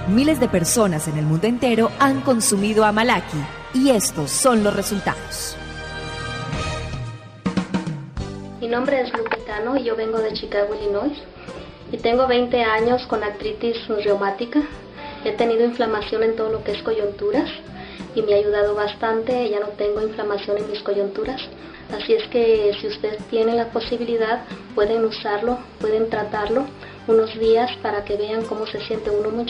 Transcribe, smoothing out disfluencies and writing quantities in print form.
Miles de personas en el mundo entero han consumido Amalaki y estos son los resultados. Mi nombre es Lupitano y yo vengo de Chicago, Illinois. Y tengo 20 años con artritis reumática. He tenido inflamación en todo lo que es coyunturas y me ha ayudado bastante. Ya no tengo inflamación en mis coyunturas. Así es que si ustedes tienen la posibilidad, pueden usarlo, pueden tratarlo unos días para que vean cómo se siente uno mucho